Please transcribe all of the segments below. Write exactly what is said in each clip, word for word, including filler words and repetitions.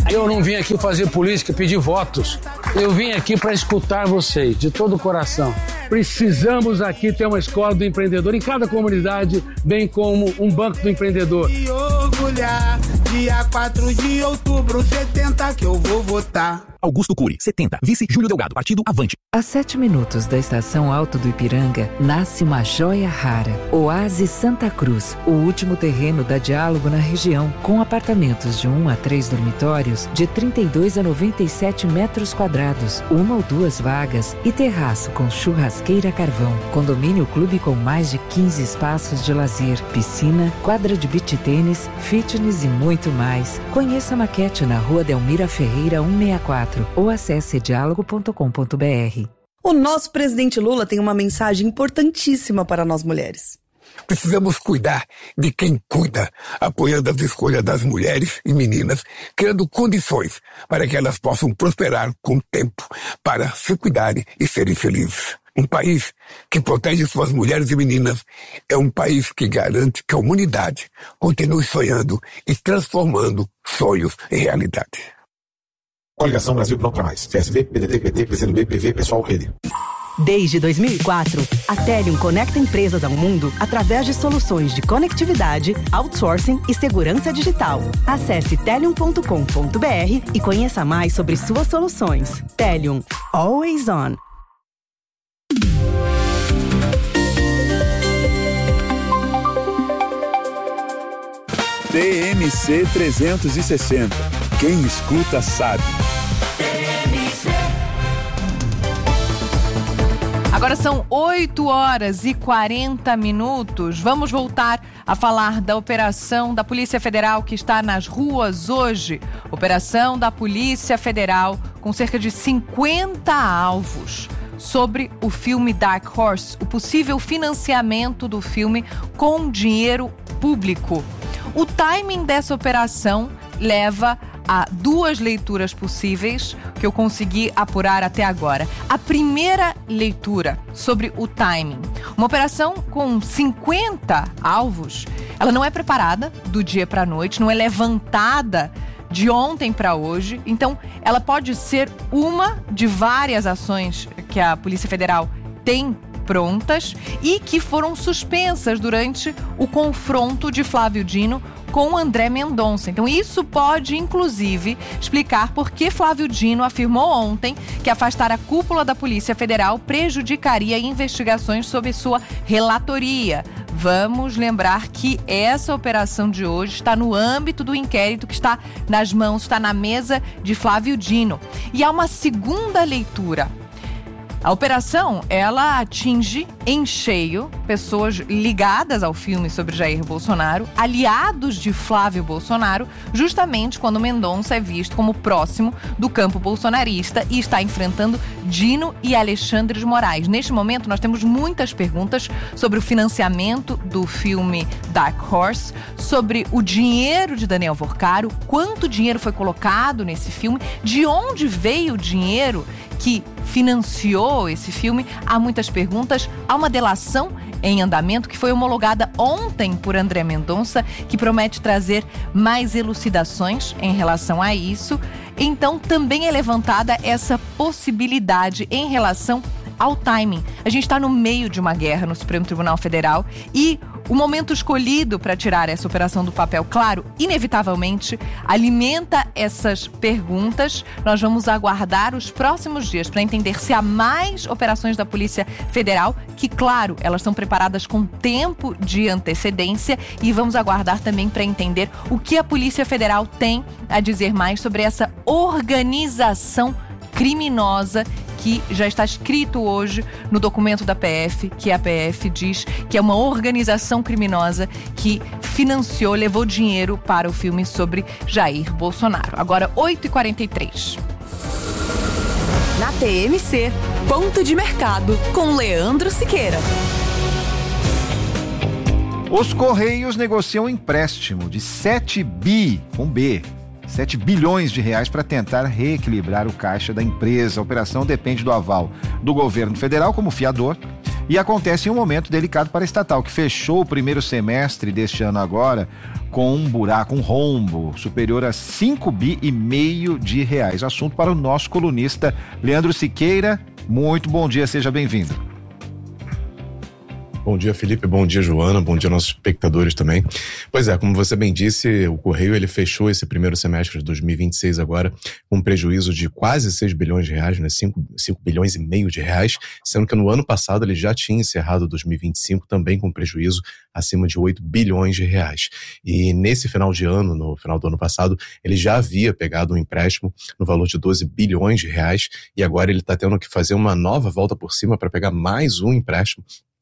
Eu não vim aqui fazer política, pedir votos. Eu vim aqui para escutar vocês, de todo o coração. Precisamos aqui ter uma escola do empreendedor em cada comunidade, bem como um banco do empreendedor. E orgulhar, dia quatro de outubro, setenta que eu vou votar. Augusto Cury, setenta. Vice Júlio Delgado, Partido Avante. A sete minutos da estação Alto do Ipiranga, nasce uma joia rara. Oásis Santa Cruz, o último terreno da Diálogo na região, com apartamentos de um a três dormitórios, de trinta e dois a noventa e sete metros quadrados, uma ou duas vagas e terraço com churrasqueira carvão. Condomínio clube com mais de quinze espaços de lazer, piscina, quadra de beach tênis, fitness e muito mais. Conheça a maquete na Rua Delmira Ferreira cento e sessenta e quatro ou acesse diálogo ponto com ponto b r. O nosso presidente Lula tem uma mensagem importantíssima para nós mulheres. Precisamos cuidar de quem cuida, apoiando as escolhas das mulheres e meninas, criando condições para que elas possam prosperar com tempo, para se cuidarem e serem felizes. Um país que protege suas mulheres e meninas é um país que garante que a humanidade continue sonhando e transformando sonhos em realidade. Coligação Brasil Pronto para Mais. C S B, P D T, P T, P C do B, P V, Pessoal, Rede. Desde dois mil e quatro, a Telium conecta empresas ao mundo através de soluções de conectividade, outsourcing e segurança digital. Acesse telium ponto com ponto b r e conheça mais sobre suas soluções. Telium. Always on. T M C trezentos e sessenta. Quem escuta sabe. Agora são oito horas e quarenta minutos. Vamos voltar a falar da operação da Polícia Federal que está nas ruas hoje. Operação da Polícia Federal com cerca de cinquenta alvos sobre o filme Dark Horse, o possível financiamento do filme com dinheiro público. O timing dessa operação leva a duas leituras possíveis que eu consegui apurar até agora. A primeira leitura sobre o timing. Uma operação com cinquenta alvos, ela não é preparada do dia para a noite, não é levantada de ontem para hoje. Então, ela pode ser uma de várias ações que a Polícia Federal tem prontas e que foram suspensas durante o confronto de Flávio Dino com André Mendonça. Então isso pode, inclusive, explicar por que Flávio Dino afirmou ontem que afastar a cúpula da Polícia Federal prejudicaria investigações sob sua relatoria. Vamos lembrar que essa operação de hoje está no âmbito do inquérito que está nas mãos, está na mesa de Flávio Dino. E há uma segunda leitura. A operação, ela atinge em cheio pessoas ligadas ao filme sobre Jair Bolsonaro, aliados de Flávio Bolsonaro, justamente quando Mendonça é visto como próximo do campo bolsonarista e está enfrentando Dino e Alexandre de Moraes. Neste momento, nós temos muitas perguntas sobre o financiamento do filme Dark Horse, sobre o dinheiro de Daniel Vorcaro, quanto dinheiro foi colocado nesse filme, de onde veio o dinheiro que financiou esse filme. Há muitas perguntas. Há uma delação em andamento que foi homologada ontem por André Mendonça, que promete trazer mais elucidações em relação a isso. Então, também é levantada essa possibilidade em relação ao timing. A gente está no meio de uma guerra no Supremo Tribunal Federal e o momento escolhido para tirar essa operação do papel, claro, inevitavelmente, alimenta essas perguntas. Nós vamos aguardar os próximos dias para entender se há mais operações da Polícia Federal, que, claro, elas são preparadas com tempo de antecedência, e vamos aguardar também para entender o que a Polícia Federal tem a dizer mais sobre essa organização criminosa que já está escrito hoje no documento da P F, que a P F diz que é uma organização criminosa que financiou, levou dinheiro para o filme sobre Jair Bolsonaro. Agora, oito e quarenta e três. Na T M C, ponto de mercado com Leandro Siqueira. Os Correios negociam um empréstimo de sete bi, com B, sete bilhões de reais para tentar reequilibrar o caixa da empresa. A operação depende do aval do governo federal como fiador E acontece em um momento delicado para a estatal, que fechou o primeiro semestre deste ano agora com um buraco, um rombo superior a cinco bi e meio de reais. Assunto para o nosso colunista Leandro Siqueira. Muito bom dia, seja bem-vindo. Bom dia, Felipe, bom dia, Joana, bom dia nossos espectadores também. Pois é, como você bem disse, o Correio ele fechou esse primeiro semestre de dois mil e vinte e seis agora com um prejuízo de quase seis bilhões de reais, né? cinco bilhões e meio de reais, sendo que no ano passado ele já tinha encerrado dois mil e vinte e cinco também com prejuízo acima de oito bilhões de reais. E nesse final de ano, no final do ano passado, ele já havia pegado um empréstimo no valor de doze bilhões de reais e agora ele está tendo que fazer uma nova volta por cima para pegar mais um empréstimo.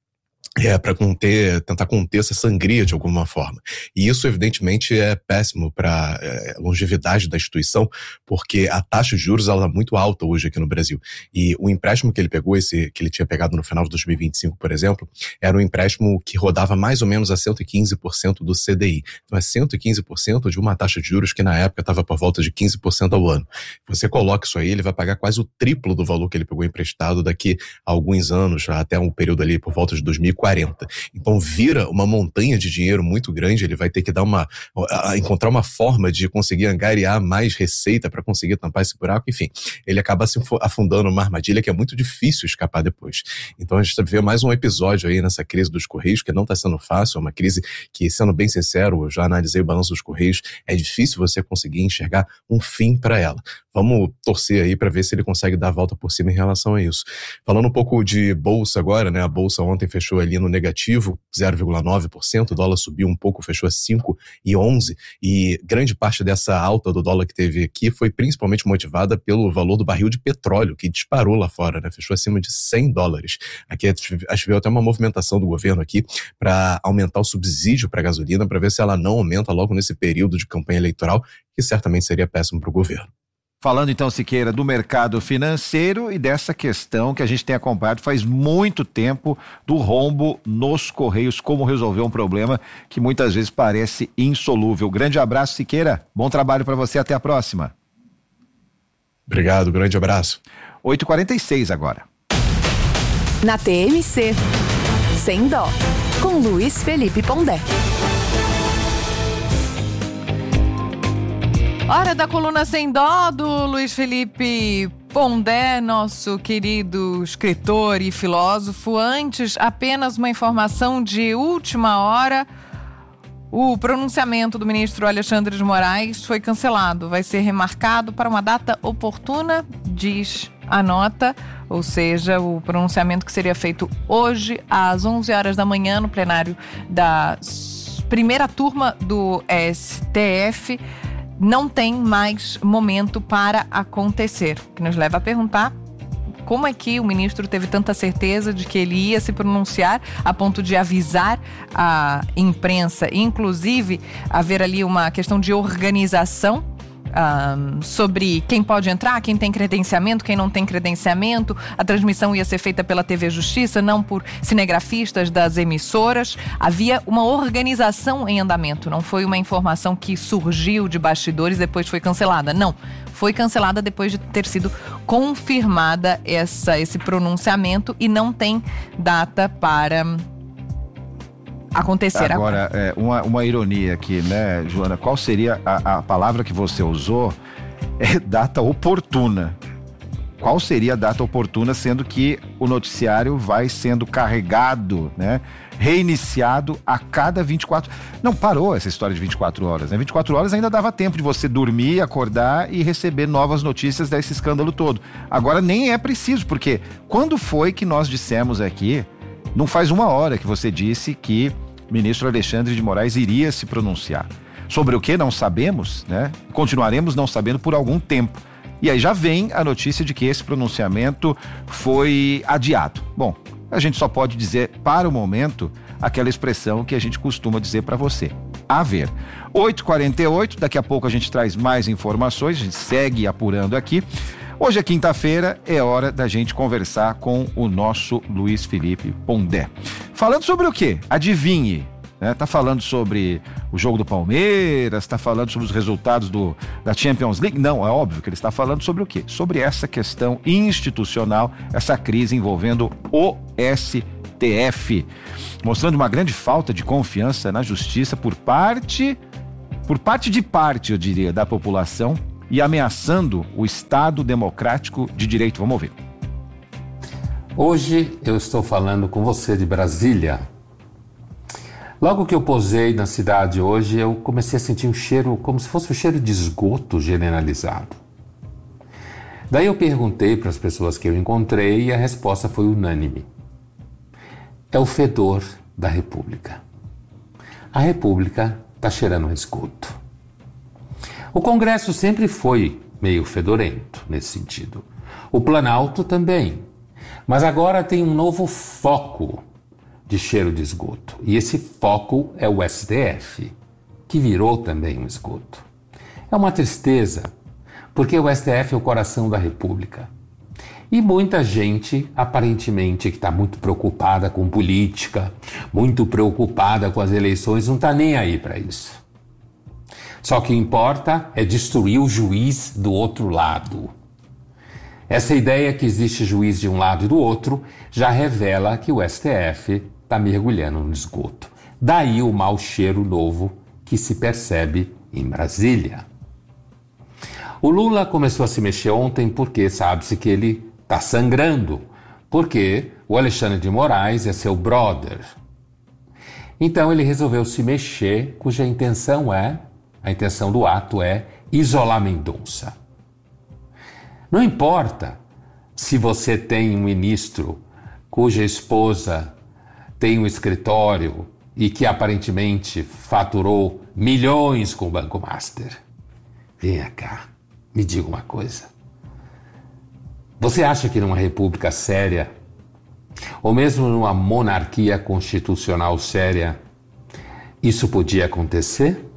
É, para conter, tentar conter essa sangria de alguma forma. E isso, evidentemente, é péssimo para é, a longevidade da instituição, porque a taxa de juros ela é muito alta hoje aqui no Brasil. E o empréstimo que ele pegou, esse que ele tinha pegado no final de dois mil e vinte e cinco, por exemplo, era um empréstimo que rodava mais ou menos a cento e quinze por cento do C D I. Então é cento e quinze por cento de uma taxa de juros que na época estava por volta de quinze por cento ao ano. Você coloca isso aí, ele vai pagar quase o triplo do valor que ele pegou emprestado daqui a alguns anos, até um período ali por volta de dois mil e quarenta. Então vira uma montanha de dinheiro muito grande, ele vai ter que dar uma, encontrar uma forma de conseguir angariar mais receita para conseguir tampar esse buraco, enfim, ele acaba se afundando numa armadilha que é muito difícil escapar depois. Então a gente vê mais um episódio aí nessa crise dos Correios, que não está sendo fácil, é uma crise que, sendo bem sincero, eu já analisei o balanço dos Correios, é difícil você conseguir enxergar um fim para ela. Vamos torcer aí para ver se ele consegue dar a volta por cima em relação a isso. Falando um pouco de bolsa agora, né? A bolsa ontem fechou ali no negativo, zero vírgula nove por cento, o dólar subiu um pouco, fechou a cinco vírgula onze por cento, e grande parte dessa alta do dólar que teve aqui foi principalmente motivada pelo valor do barril de petróleo, que disparou lá fora, né? Fechou acima de cem dólares. Aqui acho que veio até uma movimentação do governo aqui para aumentar o subsídio para a gasolina, para ver se ela não aumenta logo nesse período de campanha eleitoral, que certamente seria péssimo para o governo. Falando então, Siqueira, do mercado financeiro e dessa questão que a gente tem acompanhado faz muito tempo do rombo nos Correios, como resolver um problema que muitas vezes parece insolúvel. Grande abraço, Siqueira, bom trabalho para você, até a próxima. Obrigado, grande abraço. oito e quarenta e seis agora. Na T M C, Sem Dó, com Luiz Felipe Pondé. Hora da coluna Sem Dó do Luiz Felipe Pondé, nosso querido escritor e filósofo. Antes, apenas uma informação de última hora. O pronunciamento do ministro Alexandre de Moraes foi cancelado. Vai ser remarcado para uma data oportuna, diz a nota. Ou seja, o pronunciamento que seria feito hoje às onze horas da manhã no plenário da primeira turma do S T F. Não tem mais momento para acontecer. O que nos leva a perguntar como é que o ministro teve tanta certeza de que ele ia se pronunciar a ponto de avisar a imprensa, inclusive haver ali uma questão de organização Um, sobre quem pode entrar, quem tem credenciamento, quem não tem credenciamento. A transmissão ia ser feita pela T V Justiça, não por cinegrafistas das emissoras. Havia uma organização em andamento, não foi uma informação que surgiu de bastidores e depois foi cancelada, não. Foi cancelada depois de ter sido confirmada essa, esse pronunciamento e não tem data para acontecer agora. Agora, é, uma, uma ironia aqui, né, Joana? Qual seria a, a palavra que você usou? É data oportuna. Qual seria a data oportuna, sendo que o noticiário vai sendo carregado, né, reiniciado a cada vinte e quatro... Não parou essa história de vinte e quatro horas, né? vinte e quatro horas ainda dava tempo de você dormir, acordar e receber novas notícias desse escândalo todo. Agora nem é preciso, porque quando foi que nós dissemos aqui, não faz uma hora que você disse que o ministro Alexandre de Moraes iria se pronunciar. Sobre o que não sabemos, né? Continuaremos não sabendo por algum tempo. E aí já vem a notícia de que esse pronunciamento foi adiado. Bom, a gente só pode dizer, para o momento, aquela expressão que a gente costuma dizer para você. A ver. oito e quarenta e oito, daqui a pouco a gente traz mais informações, a gente segue apurando aqui. Hoje é quinta-feira, é hora da gente conversar com o nosso Luiz Felipe Pondé. Falando sobre o quê? Adivinhe. Né? Tá falando sobre o jogo do Palmeiras, tá falando sobre os resultados do, da Champions League? Não, é óbvio que ele está falando sobre o quê? Sobre essa questão institucional, essa crise envolvendo o S T F, mostrando uma grande falta de confiança na justiça por parte, por parte de parte, eu diria, da população e ameaçando o Estado democrático de direito. Vamos ouvir. Hoje eu estou falando com você de Brasília. Logo que eu posei na cidade hoje, eu comecei a sentir um cheiro, como se fosse um cheiro de esgoto generalizado. Daí eu perguntei para as pessoas que eu encontrei e a resposta foi unânime. É o fedor da República. A República está cheirando esgoto. O Congresso sempre foi meio fedorento nesse sentido. O Planalto também. Mas agora tem um novo foco de cheiro de esgoto. E esse foco é o S T F, que virou também um esgoto. É uma tristeza, porque o S T F é o coração da República. E muita gente, aparentemente, que está muito preocupada com política, muito preocupada com as eleições, não está nem aí para isso. Só que o que importa é destruir o juiz do outro lado. Essa ideia que existe juiz de um lado e do outro já revela que o S T F está mergulhando no esgoto. Daí o mau cheiro novo que se percebe em Brasília. O Lula começou a se mexer ontem porque sabe-se que ele está sangrando, porque o Alexandre de Moraes é seu brother. Então ele resolveu se mexer, cuja intenção é, a intenção do ato é isolar Mendonça. Não importa se você tem um ministro cuja esposa tem um escritório e que aparentemente faturou milhões com o Banco Master. Venha cá, me diga uma coisa. Você acha que numa república séria, ou mesmo numa monarquia constitucional séria, isso podia acontecer?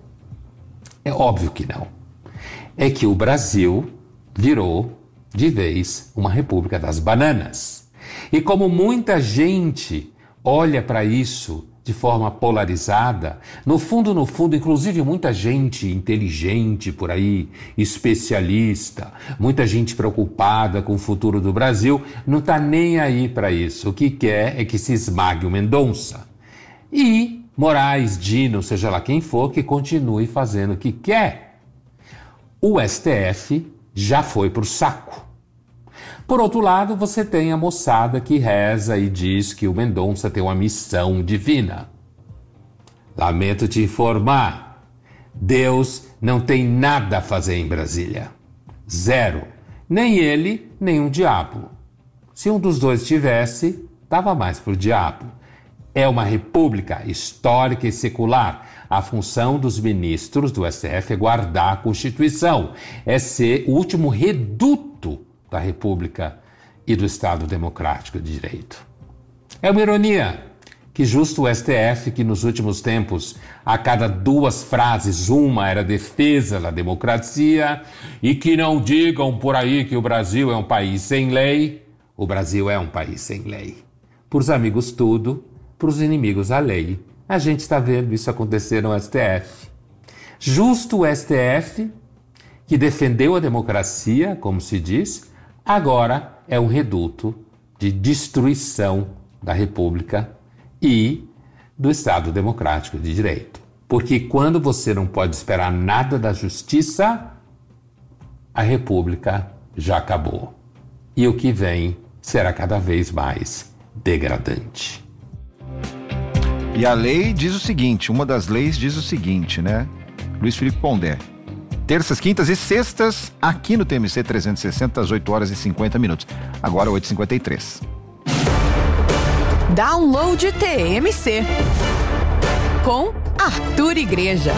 É óbvio que não. É que o Brasil virou, de vez, uma república das bananas. E como muita gente olha para isso de forma polarizada, no fundo, no fundo, inclusive muita gente inteligente por aí, especialista, muita gente preocupada com o futuro do Brasil, não está nem aí para isso. O que quer é que se esmague o Mendonça. E Moraes, Dino, seja lá quem for, que continue fazendo o que quer. O S T F já foi pro saco. Por outro lado, você tem a moçada que reza e diz que o Mendonça tem uma missão divina. Lamento te informar, Deus não tem nada a fazer em Brasília. Zero. Nem ele, nem o diabo. Se um dos dois tivesse, dava mais pro diabo. É uma república histórica e secular. A função dos ministros do S T F é guardar a Constituição, é ser o último reduto da República e do Estado Democrático de Direito. É uma ironia que justo o S T F, que nos últimos tempos, a cada duas frases, uma era defesa da democracia, e que não digam por aí que o Brasil é um país sem lei, o Brasil é um país sem lei. Para os amigos tudo, para os inimigos a lei. A gente está vendo isso acontecer no S T F. Justo o S T F, que defendeu a democracia, como se diz, agora é um reduto de destruição da República e do Estado Democrático de Direito. Porque quando você não pode esperar nada da justiça, a República já acabou. E o que vem será cada vez mais degradante. E a lei diz o seguinte, uma das leis diz o seguinte, né? Luiz Felipe Pondé. Terças, quintas e sextas, aqui no T M C trezentos e sessenta, às oito horas e cinquenta minutos. Agora, oito e cinquenta e três. Download T M C com Arthur Igreja.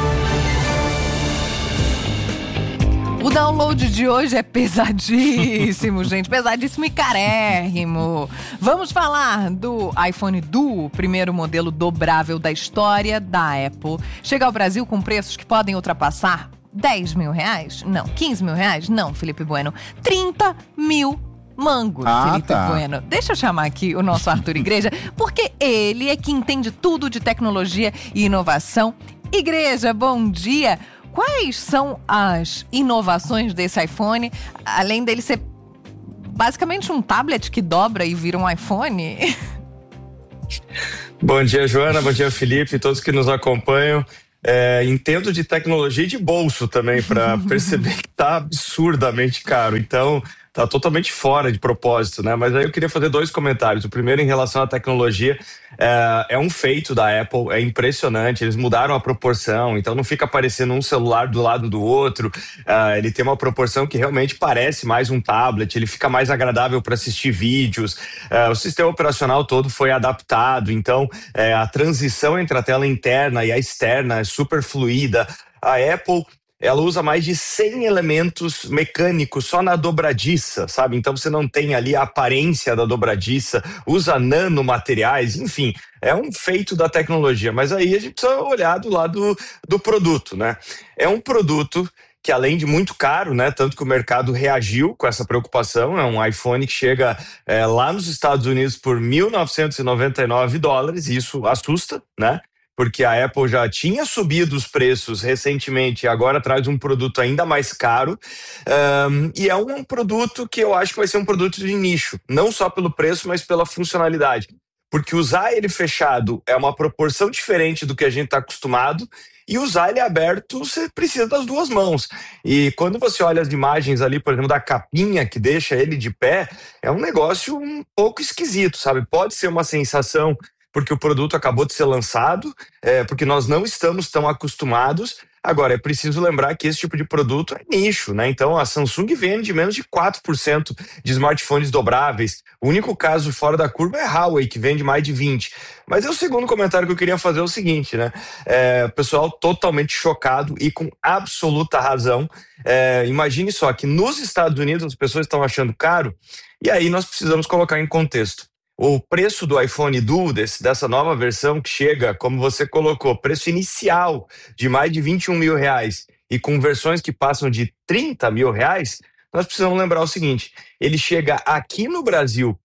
O download de hoje é pesadíssimo, gente. Pesadíssimo e carérrimo. Vamos falar do iPhone Duo, primeiro modelo dobrável da história da Apple. Chega ao Brasil com preços que podem ultrapassar dez mil reais? Não. quinze mil reais? Não, Felipe Bueno. trinta mil mangos, ah, Felipe tá. Bueno. Deixa eu chamar aqui o nosso Arthur Igreja, porque ele é que entende tudo de tecnologia e inovação. Igreja, bom dia. Quais são as inovações desse iPhone, além dele ser basicamente um tablet que dobra e vira um iPhone? Bom dia, Joana, bom dia, Felipe, todos que nos acompanham. É, entendo de tecnologia e de bolso também, para perceber que tá absurdamente caro. Então, tá totalmente fora de propósito, né? Mas aí eu queria fazer dois comentários. O primeiro em relação à tecnologia, é, é um feito da Apple, é impressionante, eles mudaram a proporção, então não fica aparecendo um celular do lado do outro, é, ele tem uma proporção que realmente parece mais um tablet, ele fica mais agradável para assistir vídeos, é, o sistema operacional todo foi adaptado, então é, a transição entre a tela interna e a externa é super fluida. A Apple, ela usa mais de cem elementos mecânicos só na dobradiça, sabe? Então você não tem ali a aparência da dobradiça, usa nanomateriais, enfim, é um feito da tecnologia. Mas aí a gente precisa olhar do lado do produto, né? É um produto que, além de muito caro, né? Tanto que o mercado reagiu com essa preocupação, é um iPhone que chega é, lá nos Estados Unidos por mil novecentos e noventa e nove dólares, e isso assusta, né? Porque a Apple já tinha subido os preços recentemente e agora traz um produto ainda mais caro. Um, e é um produto que eu acho que vai ser um produto de nicho, não só pelo preço, mas pela funcionalidade. Porque usar ele fechado é uma proporção diferente do que a gente está acostumado, e usar ele aberto você precisa das duas mãos. E quando você olha as imagens ali, por exemplo, da capinha que deixa ele de pé, é um negócio um pouco esquisito, sabe? Pode ser uma sensação porque o produto acabou de ser lançado, é, porque nós não estamos tão acostumados. Agora, é preciso lembrar que esse tipo de produto é nicho, né? Então, a Samsung vende menos de quatro por cento de smartphones dobráveis. O único caso fora da curva é a Huawei, que vende mais de vinte por cento. Mas é o segundo comentário que eu queria fazer é o seguinte, né? É, o pessoal totalmente chocado e com absoluta razão. É, imagine só que nos Estados Unidos as pessoas estão achando caro, e aí nós precisamos colocar em contexto. O preço do iPhone Duo, desse, dessa nova versão que chega, como você colocou, preço inicial de mais de vinte e um mil reais e com versões que passam de trinta mil reais, nós precisamos lembrar o seguinte, ele chega aqui no Brasil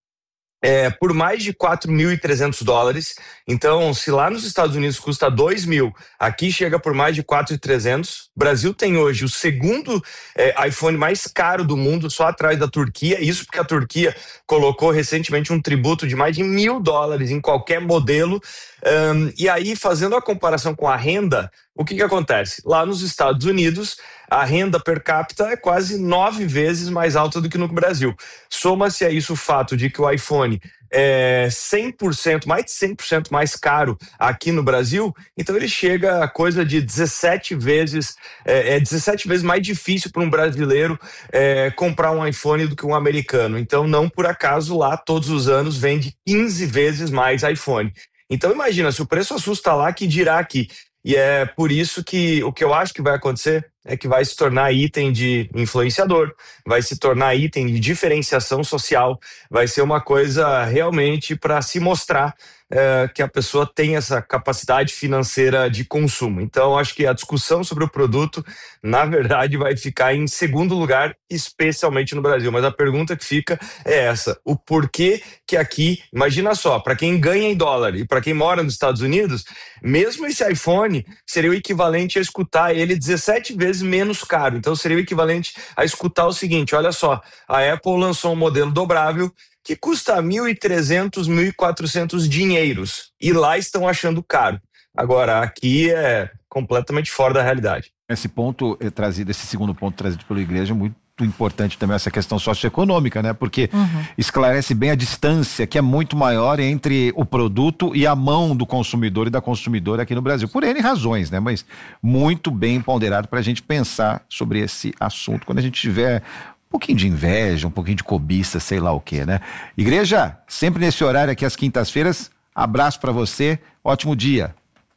É, por mais de quatro mil e trezentos dólares. Então, se lá nos Estados Unidos custa dois mil, aqui chega por mais de quatro mil e trezentos. O Brasil tem hoje o segundo é, iPhone mais caro do mundo, só atrás da Turquia. Isso porque a Turquia colocou recentemente um tributo de mais de mil dólares em qualquer modelo. Um, e aí, fazendo a comparação com a renda, o que que acontece? Lá nos Estados Unidos, a renda per capita é quase nove vezes mais alta do que no Brasil. Soma-se a isso o fato de que o iPhone é cem por cento, mais de cem por cento mais caro aqui no Brasil, então ele chega a coisa de dezessete vezes, é, é dezessete vezes mais difícil para um brasileiro é, comprar um iPhone do que um americano. Então, não por acaso lá, todos os anos, vende quinze vezes mais iPhone. Então imagina, se o preço assusta lá, que dirá aqui. E é por isso que o que eu acho que vai acontecer é que vai se tornar item de influenciador, vai se tornar item de diferenciação social, vai ser uma coisa realmente para se mostrar é, que a pessoa tem essa capacidade financeira de consumo. Então, acho que a discussão sobre o produto, na verdade, vai ficar em segundo lugar, especialmente no Brasil. Mas a pergunta que fica é essa, o porquê que aqui, imagina só, para quem ganha em dólar e para quem mora nos Estados Unidos, mesmo esse iPhone seria o equivalente a escutar ele dezessete vezes menos caro. Então seria o equivalente a escutar o seguinte, olha só, a Apple lançou um modelo dobrável que custa mil e trezentos, mil e quatrocentos dinheiros e lá estão achando caro. Agora, aqui é completamente fora da realidade. Esse ponto é trazido, esse segundo ponto trazido pela igreja é muito importante também, essa questão socioeconômica, né? Porque uhum. esclarece bem a distância que é muito maior entre o produto e a mão do consumidor e da consumidora aqui no Brasil, por N razões, né? Mas muito bem ponderado para a gente pensar sobre esse assunto quando a gente tiver um pouquinho de inveja, um pouquinho de cobiça, sei lá o que, né? Igreja, sempre nesse horário aqui às quintas-feiras, abraço para você, ótimo dia.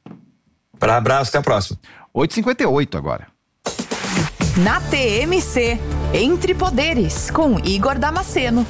Para abraço, até a próxima. oito e cinquenta e oito agora. Na T M C, Entre Poderes, com Igor Damasceno.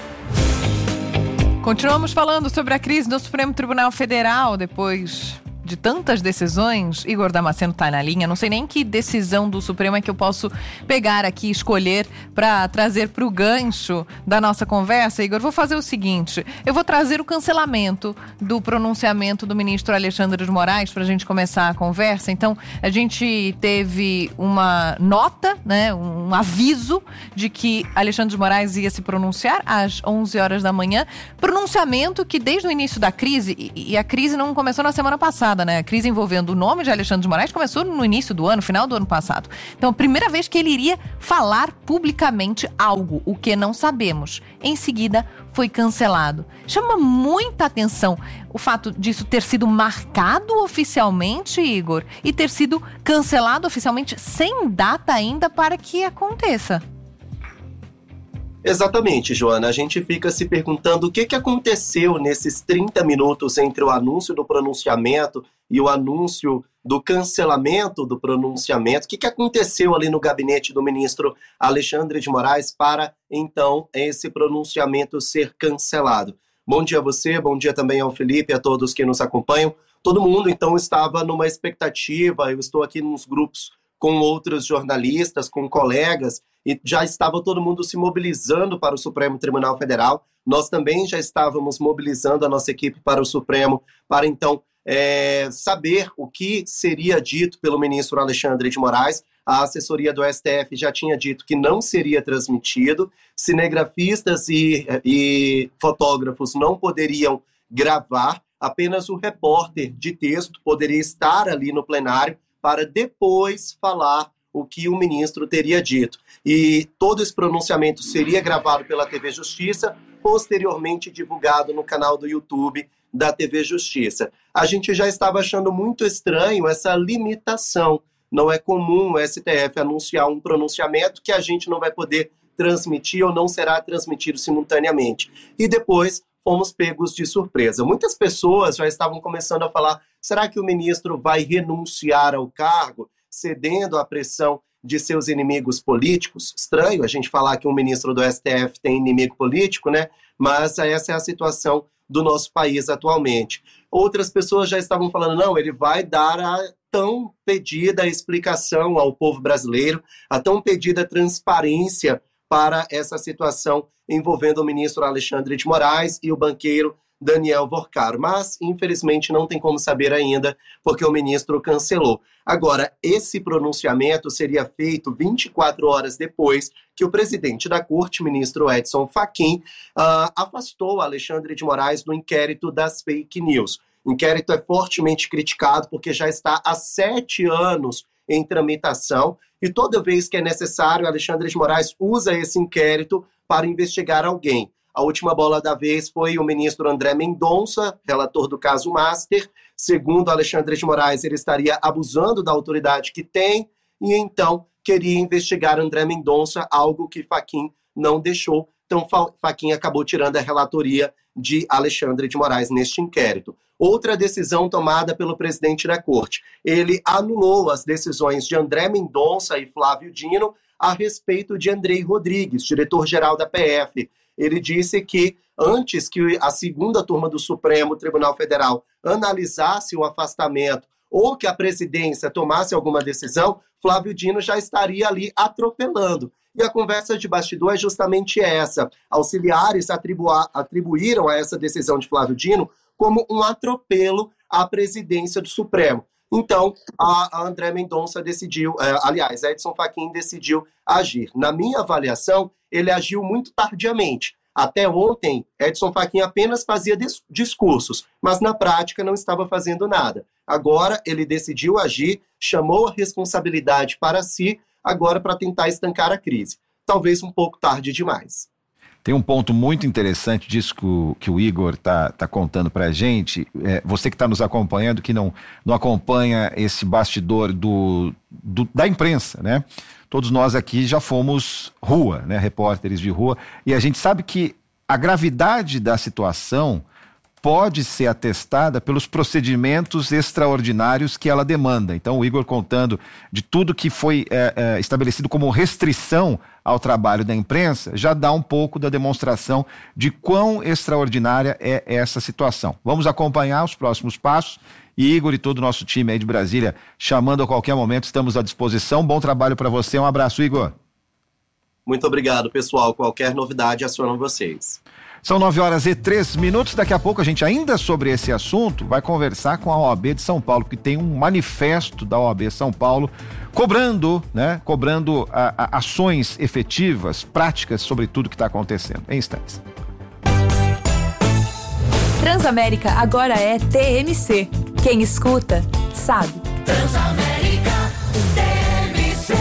Continuamos falando sobre a crise do Supremo Tribunal Federal depois de de tantas decisões, Igor Damasceno está na linha, não sei nem que decisão do Supremo é que eu posso pegar aqui, escolher para trazer para o gancho da nossa conversa. Igor, vou fazer o seguinte, eu vou trazer o cancelamento do pronunciamento do ministro Alexandre de Moraes para a gente começar a conversa. Então, a gente teve uma nota, né, um aviso de que Alexandre de Moraes ia se pronunciar às onze horas da manhã, pronunciamento que desde o início da crise, e, e a crise não começou na semana passada, né? A crise envolvendo o nome de Alexandre de Moraes começou no início do ano, final do ano passado. Então, a primeira vez que ele iria falar publicamente algo, o que não sabemos. Em seguida, foi cancelado. Chama muita atenção o fato disso ter sido marcado oficialmente, Igor, e ter sido cancelado oficialmente sem data ainda para que aconteça. Exatamente, Joana. A gente fica se perguntando o que, que aconteceu nesses trinta minutos entre o anúncio do pronunciamento e o anúncio do cancelamento do pronunciamento. O que, que aconteceu ali no gabinete do ministro Alexandre de Moraes para, então, esse pronunciamento ser cancelado? Bom dia a você, bom dia também ao Felipe e a todos que nos acompanham. Todo mundo, então, estava numa expectativa. Eu estou aqui nos grupos com outros jornalistas, com colegas, e já estava todo mundo se mobilizando para o Supremo Tribunal Federal. Nós também já estávamos mobilizando a nossa equipe para o Supremo, para então é, saber o que seria dito pelo ministro Alexandre de Moraes. A assessoria do S T F já tinha dito que não seria transmitido, cinegrafistas e, e fotógrafos não poderiam gravar, apenas o repórter de texto poderia estar ali no plenário para depois falar o que o ministro teria dito. E todo esse pronunciamento seria gravado pela T V Justiça, posteriormente divulgado no canal do YouTube da T V Justiça. A gente já estava achando muito estranho essa limitação. Não é comum o S T F anunciar um pronunciamento que a gente não vai poder transmitir ou não será transmitido simultaneamente. E depois fomos pegos de surpresa. Muitas pessoas já estavam começando a falar, será que o ministro vai renunciar ao cargo, cedendo à pressão de seus inimigos políticos? Estranho a gente falar que um ministro do S T F tem inimigo político, né? Mas essa é a situação do nosso país atualmente. Outras pessoas já estavam falando, não, ele vai dar a tão pedida explicação ao povo brasileiro, a tão pedida transparência para essa situação envolvendo o ministro Alexandre de Moraes e o banqueiro Daniel Vorcaro. Mas, infelizmente, não tem como saber ainda, porque o ministro cancelou. Agora, esse pronunciamento seria feito vinte e quatro horas depois que o presidente da corte, ministro Edson Fachin, uh, afastou Alexandre de Moraes do inquérito das fake news. O inquérito é fortemente criticado porque já está há sete anos em tramitação e toda vez que é necessário, Alexandre de Moraes usa esse inquérito para investigar alguém. A última bola da vez foi o ministro André Mendonça, relator do caso Master. Segundo Alexandre de Moraes, ele estaria abusando da autoridade que tem e então queria investigar André Mendonça, algo que Fachin não deixou. Então Fachin acabou tirando a relatoria de Alexandre de Moraes neste inquérito. Outra decisão tomada pelo presidente da corte. Ele anulou as decisões de André Mendonça e Flávio Dino a respeito de Andrei Rodrigues, diretor-geral da P F. Ele disse que antes que a segunda turma do Supremo Tribunal Federal analisasse o afastamento ou que a presidência tomasse alguma decisão, Flávio Dino já estaria ali atropelando. E a conversa de bastidor é justamente essa. Auxiliares atribua- atribuíram a essa decisão de Flávio Dino como um atropelo à presidência do Supremo. Então, a, a André Mendonça decidiu, é, aliás, Edson Fachin decidiu agir. Na minha avaliação, ele agiu muito tardiamente. Até ontem, Edson Fachin apenas fazia dis- discursos, mas na prática não estava fazendo nada. Agora, ele decidiu agir, chamou a responsabilidade para si, agora para tentar estancar a crise. Talvez um pouco tarde demais. Tem um ponto muito interessante disso que o, que o Igor está tá contando para a gente. É, você que está nos acompanhando, que não, não acompanha esse bastidor do, do, da imprensa, né? Todos nós aqui já fomos rua, né? Repórteres de rua, e a gente sabe que a gravidade da situação pode ser atestada pelos procedimentos extraordinários que ela demanda. Então, o Igor contando de tudo que foi é, é, estabelecido como restrição ao trabalho da imprensa, já dá um pouco da demonstração de quão extraordinária é essa situação. Vamos acompanhar os próximos passos E Igor e todo o nosso time aí de Brasília, chamando a qualquer momento, estamos à disposição. Bom trabalho para você, um abraço, Igor. Muito obrigado, pessoal. Qualquer novidade, acionam vocês. São nove horas e três minutos. Daqui a pouco a gente, ainda sobre esse assunto, vai conversar com a O A B de São Paulo, porque tem um manifesto da O A B São Paulo cobrando, né, cobrando a, a, ações efetivas, práticas sobre tudo que está acontecendo. Em instantes. Transamérica agora é T M C. Quem escuta, sabe. Transamérica T M C.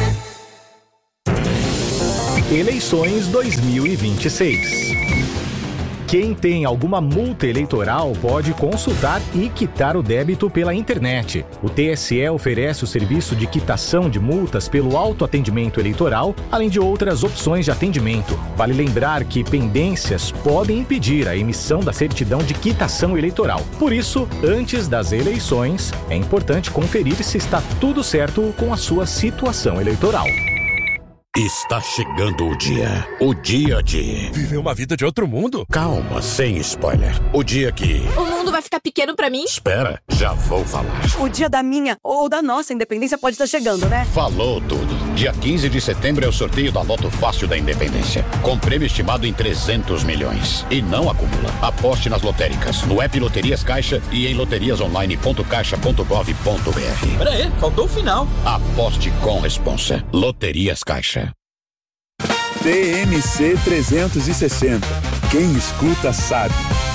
Eleições dois mil e vinte e seis. Quem tem alguma multa eleitoral pode consultar e quitar o débito pela internet. O T S E oferece o serviço de quitação de multas pelo autoatendimento eleitoral, além de outras opções de atendimento. Vale lembrar que pendências podem impedir a emissão da certidão de quitação eleitoral. Por isso, antes das eleições, é importante conferir se está tudo certo com a sua situação eleitoral. Está chegando o dia. O dia de... Viver uma vida de outro mundo? Calma, sem spoiler. O dia que... O mundo vai ficar pequeno pra mim? Espera, já vou falar. O dia da minha ou da nossa independência pode estar chegando, né? Falou tudo. Dia quinze de setembro é o sorteio da Loto Fácil da Independência. Com prêmio estimado em trezentos milhões. E não acumula. Aposte nas lotéricas, no app Loterias Caixa e em loterias online ponto caixa ponto gov ponto br. Pera aí, faltou o final. Aposte com responsa. Loterias Caixa. T M C trezentos e sessenta. Quem escuta sabe.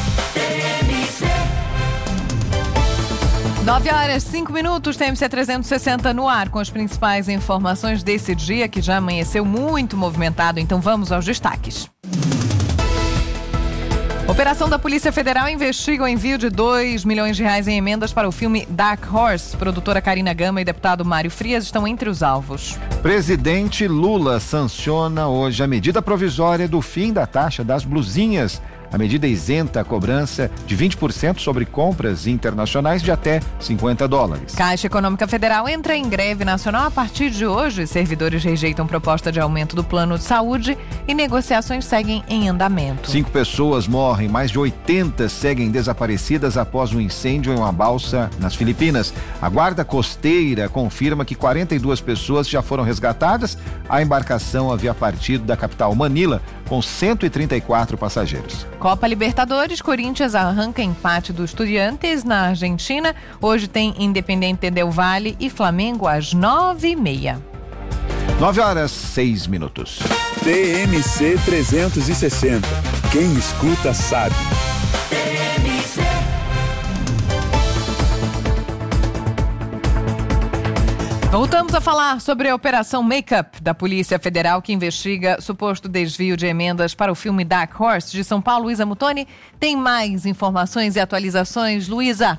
nove horas, cinco minutos, T M C trezentos e sessenta no ar, com as principais informações desse dia que já amanheceu muito movimentado. Então vamos aos destaques. Operação da Polícia Federal investiga o envio de dois milhões de reais em emendas para o filme Dark Horse. Produtora Karina Gama e deputado Mário Frias estão entre os alvos. Presidente Lula sanciona hoje a medida provisória do fim da taxa das blusinhas. A medida isenta a cobrança de vinte por cento sobre compras internacionais de até cinquenta dólares. Caixa Econômica Federal entra em greve nacional a partir de hoje. Servidores rejeitam proposta de aumento do plano de saúde e negociações seguem em andamento. Cinco pessoas morrem, mais de oitenta seguem desaparecidas após um incêndio em uma balsa nas Filipinas. A Guarda Costeira confirma que quarenta e duas pessoas já foram resgatadas. A embarcação havia partido da capital Manila com cento e trinta e quatro passageiros. Copa Libertadores, Corinthians arranca empate do Estudiantes na Argentina. Hoje tem Independiente del Valle e Flamengo às nove e meia. Nove horas, seis minutos. T M C trezentos e sessenta. Quem escuta sabe. Voltamos a falar sobre a Operação Makeup da Polícia Federal, que investiga suposto desvio de emendas para o filme Dark Horse. De São Paulo, Luísa Mutoni tem mais informações e atualizações. Luísa.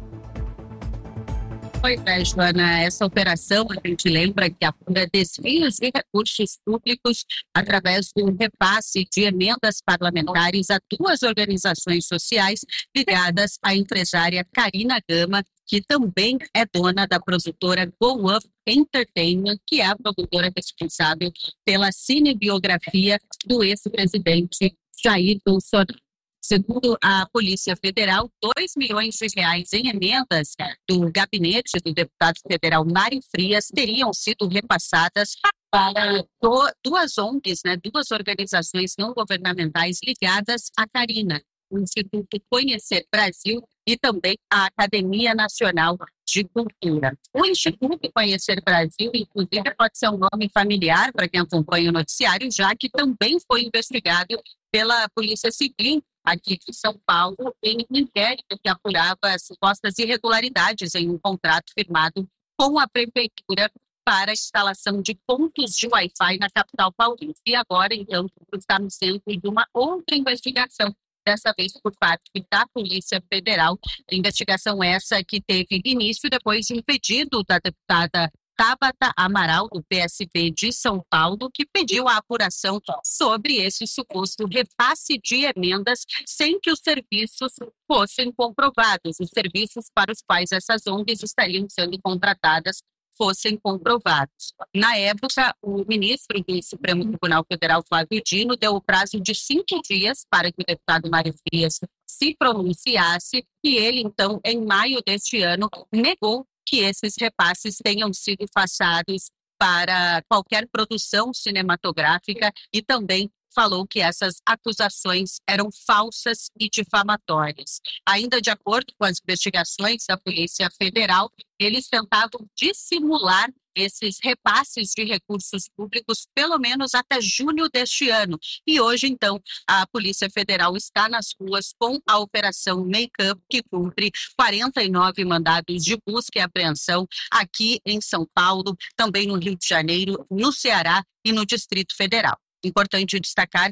Pois é, Joana, essa operação, a gente lembra que apura desvios de recursos públicos através do repasse de emendas parlamentares a duas organizações sociais ligadas à empresária Karina Gama, que também é dona da produtora Go Up Entertainment, que é a produtora responsável pela cinebiografia do ex-presidente Jair Bolsonaro. Segundo a Polícia Federal, dois milhões de reais em emendas do gabinete do deputado federal Mário Frias teriam sido repassadas para duas O N Gs, né, duas organizações não governamentais ligadas à Karina, o Instituto Conhecer Brasil e também a Academia Nacional de Cultura. O Instituto Conhecer Brasil, inclusive, pode ser um nome familiar para quem acompanha o noticiário, já que também foi investigado pela Polícia Civil aqui de São Paulo em um inquérito que apurava supostas irregularidades em um contrato firmado com a Prefeitura para a instalação de pontos de Wi-Fi na capital paulista. E agora, então, está no centro de uma outra investigação, dessa vez por parte da Polícia Federal. Investigação essa que teve início depois de um pedido da deputada Tabata Amaral, do P S B de São Paulo, que pediu a apuração sobre esse suposto repasse de emendas sem que os serviços fossem comprovados. Os serviços para os quais essas O N Gs estariam sendo contratadas fossem comprovados. Na época, o ministro do Supremo Tribunal Federal, Flávio Dino, deu o prazo de cinco dias para que o deputado Mário Frias se pronunciasse, e ele, então, em maio deste ano, negou que esses repasses tenham sido passados para qualquer produção cinematográfica e também falou que essas acusações eram falsas e difamatórias. Ainda de acordo com as investigações da Polícia Federal, eles tentavam dissimular esses repasses de recursos públicos pelo menos até junho deste ano. E hoje, então, a Polícia Federal está nas ruas com a Operação Make-up, que cumpre quarenta e nove mandados de busca e apreensão aqui em São Paulo, também no Rio de Janeiro, no Ceará e no Distrito Federal. Importante destacar